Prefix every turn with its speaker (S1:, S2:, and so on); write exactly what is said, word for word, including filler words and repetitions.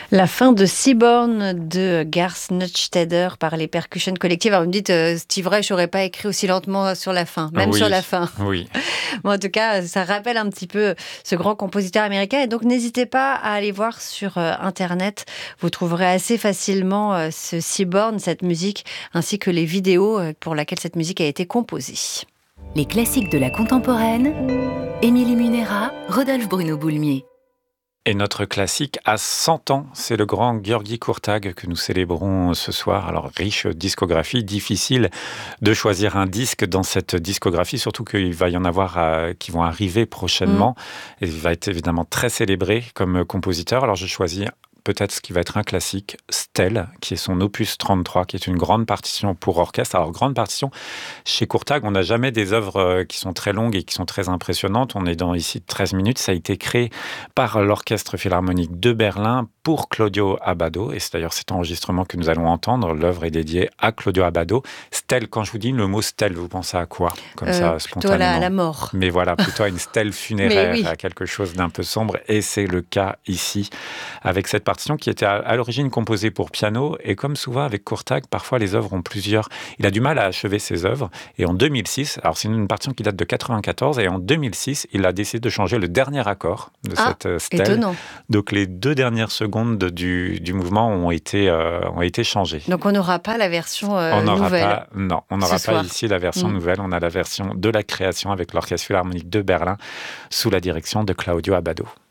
S1: La fin de Seaborn de Garth Neustadter par les Percussion Collective. Alors vous me dites, euh, Steve Reich n'aurait pas écrit aussi lentement sur la fin, même
S2: oui,
S1: sur la fin.
S2: Oui.
S1: Bon, en tout cas, ça rappelle un petit peu ce grand compositeur américain. Et donc, n'hésitez pas à aller voir sur euh, Internet. Vous trouverez assez facilement euh, ce Seaborn, cette musique, ainsi que les vidéos euh, pour lesquelles cette musique a été composée.
S3: Les classiques de la contemporaine, Émilie Munera, Rodolphe Bruno Boulmier.
S2: Et notre classique a cent ans, c'est le grand György Kurtág que nous célébrons ce soir. Alors, riche discographie, difficile de choisir un disque dans cette discographie, surtout qu'il va y en avoir euh, qui vont arriver prochainement. Mmh. Et il va être évidemment très célébré comme compositeur. Alors, je choisis peut-être ce qui va être un classique, Stell, qui est son opus trente-trois, qui est une grande partition pour orchestre. Alors, grande partition, chez Kurtág, on n'a jamais des œuvres qui sont très longues et qui sont très impressionnantes. On est dans ici treize minutes. Ça a été créé par l'Orchestre Philharmonique de Berlin pour Claudio Abbado. Et c'est d'ailleurs cet enregistrement que nous allons entendre. L'œuvre est dédiée à Claudio Abbado. Stell, quand je vous dis le mot Stell, vous pensez à quoi? Comme euh, ça, spontanément.
S1: Plutôt à la, à la mort.
S2: Mais voilà, plutôt à une stèle funéraire,
S1: oui.
S2: à quelque chose d'un peu sombre. Et c'est le cas ici, avec cette partition qui était à, à l'origine composée pour piano. Et comme souvent avec Kurtág, parfois les œuvres ont plusieurs... Il a du mal à achever ses œuvres. Et en deux mille six, alors c'est une partition qui date de quatre-vingt-quatorze, et en deux mille six, il a décidé de changer le dernier accord de
S1: ah,
S2: cette stèle.
S1: Étonnant.
S2: Donc les deux dernières secondes du, du mouvement ont été, euh, ont été changées.
S1: Donc on n'aura pas la version euh,
S2: on
S1: nouvelle.
S2: Pas, non, on n'aura pas
S1: soir.
S2: ici la version mmh. nouvelle. On a la version de la création avec l'Orchestre Philharmonique de Berlin sous la direction de Claudio Abbado.